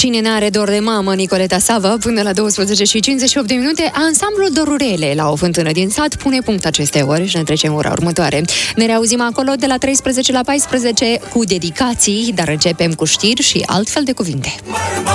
Cine n-are dor de mamă, Nicoleta Savă, până la 12:58 de minute, ansamblul Dorurele la o fântână din sat pune punct acestei ori și ne trecem ora următoare. Ne reauzim acolo de la 13 la 14 cu dedicații, dar începem cu știri și altfel de cuvinte.